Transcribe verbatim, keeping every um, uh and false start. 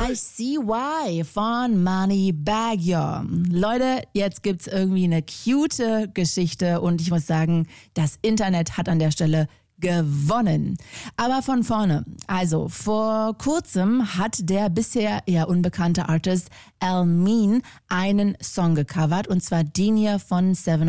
I See Why von Money Bag Yo. Leute, jetzt gibt's irgendwie eine cute Geschichte und ich muss sagen, das Internet hat an der Stelle gewonnen. Aber von vorne. Also, vor kurzem hat der bisher eher unbekannte Artist Elmine einen Song gecovert und zwar den hier von Seven